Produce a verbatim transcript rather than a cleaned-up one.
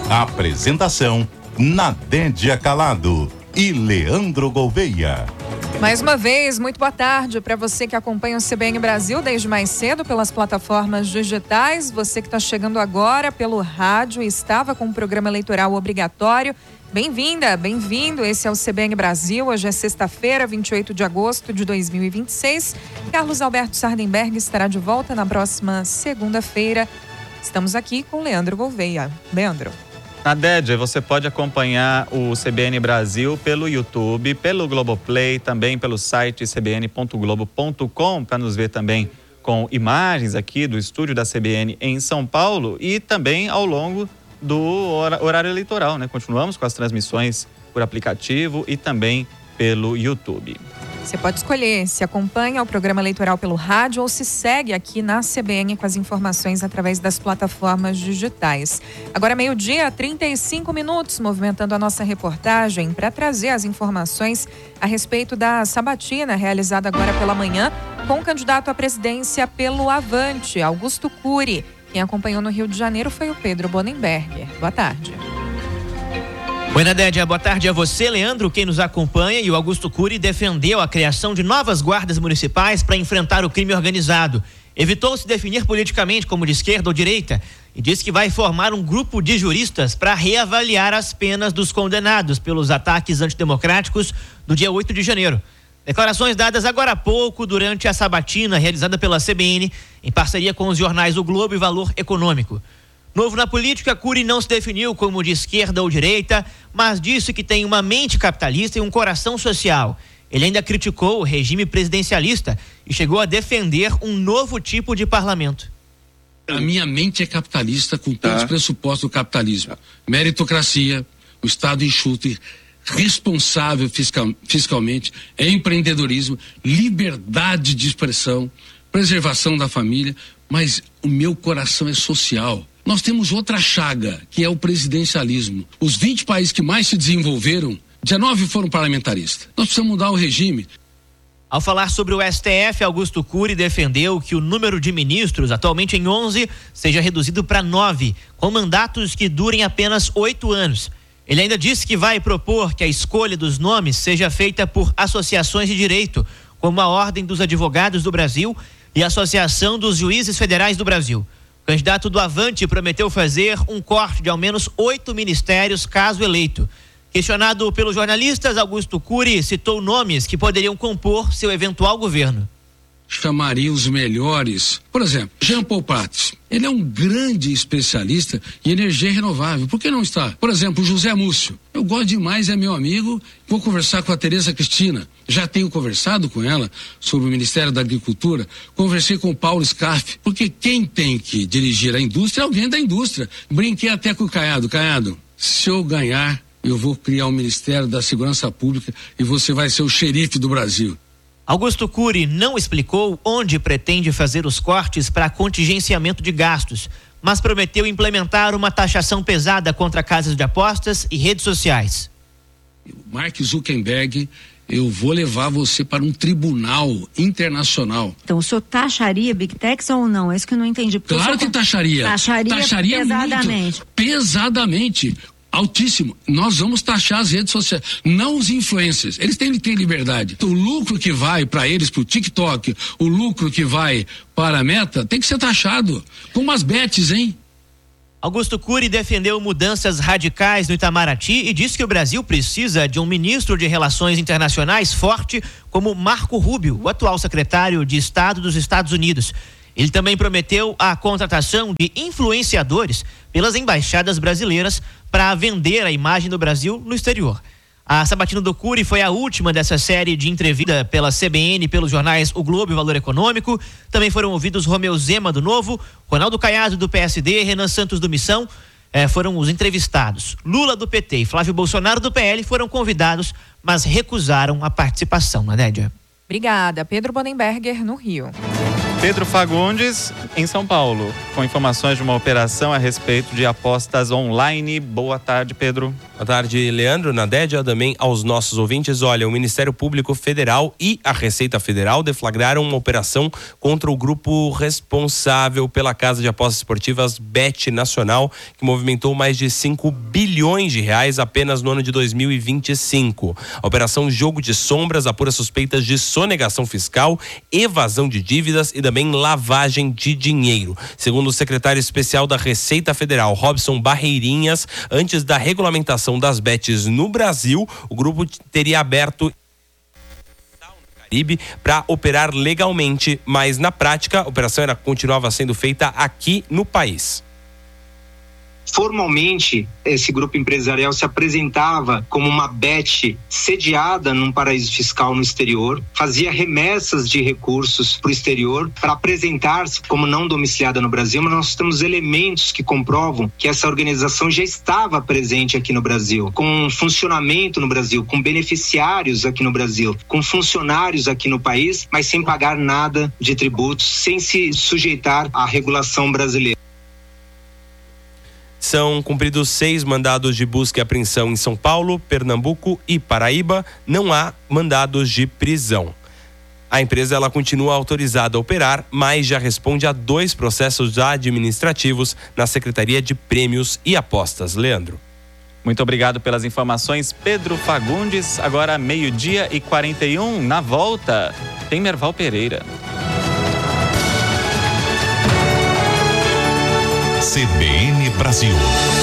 Apresentação: Nadédia Calado e Leandro Gouveia. Mais uma vez, muito boa tarde para você que acompanha o C B N Brasil desde mais cedo pelas plataformas digitais. Você que está chegando agora pelo rádio e estava com o programa eleitoral obrigatório. Bem-vinda, bem-vindo. Esse é o C B N Brasil. Hoje é sexta-feira, vinte e oito de agosto de dois mil e vinte e seis. Carlos Alberto Sardenberg estará de volta na próxima segunda-feira. Estamos aqui com Leandro Gouveia. Leandro. Nadédia, você pode acompanhar o C B N Brasil pelo YouTube, pelo Globoplay, também pelo site c b n ponto globo ponto com, para nos ver também com imagens aqui do estúdio da C B N em São Paulo e também ao longo do horário eleitoral, né? Continuamos com as transmissões por aplicativo e também pelo YouTube. Você pode escolher se acompanha o programa eleitoral pelo rádio ou se segue aqui na C B N com as informações através das plataformas digitais. Agora meio-dia, trinta e cinco minutos, movimentando a nossa reportagem para trazer as informações a respeito da sabatina realizada agora pela manhã com o candidato à presidência pelo Avante, Augusto Cury. Quem acompanhou no Rio de Janeiro foi o Pedro Bonenberger. Boa tarde. Oi, Nadédia, boa tarde a você, Leandro, quem nos acompanha. E o Augusto Cury defendeu a criação de novas guardas municipais para enfrentar o crime organizado. Evitou se definir politicamente como de esquerda ou direita e disse que vai formar um grupo de juristas para reavaliar as penas dos condenados pelos ataques antidemocráticos do dia oito de janeiro. Declarações dadas agora há pouco durante a sabatina realizada pela C B N em parceria com os jornais O Globo e Valor Econômico. Novo na política, Cury não se definiu como de esquerda ou direita, mas disse que tem uma mente capitalista e um coração social. Ele ainda criticou o regime presidencialista e chegou a defender um novo tipo de parlamento. A minha mente é capitalista com todos os pressupostos do capitalismo. Meritocracia, o Estado enxuto e responsável fiscal, fiscalmente, empreendedorismo, liberdade de expressão, preservação da família, mas o meu coração é social. Nós temos outra chaga, que é o presidencialismo. Os vinte países que mais se desenvolveram, dezenove foram parlamentaristas. Nós precisamos mudar o regime. Ao falar sobre o S T F, Augusto Cury defendeu que o número de ministros, atualmente em onze, seja reduzido para nove, com mandatos que durem apenas oito anos. Ele ainda disse que vai propor que a escolha dos nomes seja feita por associações de direito, como a Ordem dos Advogados do Brasil e a Associação dos Juízes Federais do Brasil. O candidato do Avante prometeu fazer um corte de ao menos oito ministérios caso eleito. Questionado pelos jornalistas, Augusto Cury citou nomes que poderiam compor seu eventual governo. Chamaria os melhores. Por exemplo, Jean Paul Prats. Ele é um grande especialista em energia renovável. Por que não está? Por exemplo, José Múcio. Eu gosto demais, é meu amigo. Vou conversar com a Tereza Cristina. Já tenho conversado com ela sobre o Ministério da Agricultura. Conversei com o Paulo Scarfe. Porque quem tem que dirigir a indústria é alguém da indústria. Brinquei até com o Caiado. Caiado, se eu ganhar, eu vou criar o Ministério da Segurança Pública e você vai ser o xerife do Brasil. Augusto Cury não explicou onde pretende fazer os cortes para contingenciamento de gastos, mas prometeu implementar uma taxação pesada contra casas de apostas e redes sociais. Mark Zuckerberg, eu vou levar você para um tribunal internacional. Então, o senhor taxaria Big Techs ou não? É isso que eu não entendi. Claro senhor... que taxaria. Taxaria, taxaria pesadamente. Muito, pesadamente. Altíssimo. Nós vamos taxar as redes sociais, não os influencers. Eles têm que ter liberdade. O lucro que vai para eles, para o TikTok, o lucro que vai para a Meta, tem que ser taxado. Com umas bets, hein? Augusto Cury defendeu mudanças radicais no Itamaraty e disse que o Brasil precisa de um ministro de Relações Internacionais forte como Marco Rubio, o atual secretário de Estado dos Estados Unidos. Ele também prometeu a contratação de influenciadores pelas embaixadas brasileiras para vender a imagem do Brasil no exterior. A sabatina do Cury foi a última dessa série de entrevista pela C B N, pelos jornais O Globo e Valor Econômico. Também foram ouvidos Romeu Zema do Novo, Ronaldo Caiado do P S D, Renan Santos do Missão, eh, foram os entrevistados. Lula do P T e Flávio Bolsonaro do P L foram convidados, mas recusaram a participação, Nadédia. Obrigada. Pedro Bonenberger, no Rio. Pedro Fagundes, em São Paulo, com informações de uma operação a respeito de apostas online. Boa tarde, Pedro. Boa tarde, Leandro, Nadédia, também aos nossos ouvintes. Olha, o Ministério Público Federal e a Receita Federal deflagraram uma operação contra o grupo responsável pela casa de apostas esportivas Bet Nacional, que movimentou mais de cinco bilhões de reais apenas no ano de dois mil e vinte e cinco. A operação Jogo de Sombras apura suspeitas de sonegação fiscal, evasão de dívidas e também lavagem de dinheiro. Segundo o secretário especial da Receita Federal, Robson Barreirinhas, antes da regulamentação das bets no Brasil, o grupo teria aberto Caribe para operar legalmente, mas na prática a operação era, continuava sendo feita aqui no país. Formalmente, esse grupo empresarial se apresentava como uma bet sediada num paraíso fiscal no exterior, fazia remessas de recursos para o exterior para apresentar-se como não domiciliada no Brasil, mas nós temos elementos que comprovam que essa organização já estava presente aqui no Brasil, com funcionamento no Brasil, com beneficiários aqui no Brasil, com funcionários aqui no país, mas sem pagar nada de tributos, sem se sujeitar à regulação brasileira. São cumpridos seis mandados de busca e apreensão em São Paulo, Pernambuco e Paraíba. Não há mandados de prisão. A empresa ela continua autorizada a operar, mas já responde a dois processos administrativos na Secretaria de Prêmios e Apostas. Leandro. Muito obrigado pelas informações, Pedro Fagundes. Agora meio-dia e quarenta e um, na volta, tem Merval Pereira. C B N Brasil.